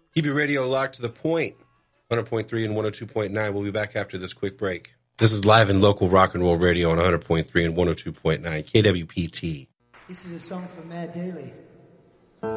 Keep your radio locked to the point. 100.3 and 102.9. We'll be back after this quick break. This is live and local rock and roll radio on 100.3 and 102.9 KWPT. This is a song for Matt Daly.